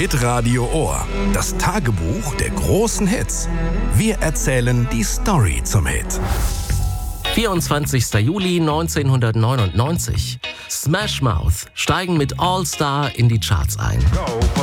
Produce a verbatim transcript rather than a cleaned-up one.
Hitradio Ohr. Das Tagebuch der großen Hits. Wir erzählen die Story zum Hit. vierundzwanzigster Juli neunzehnhundertneunundneunzig. Smash Mouth steigen mit All Star in die Charts ein.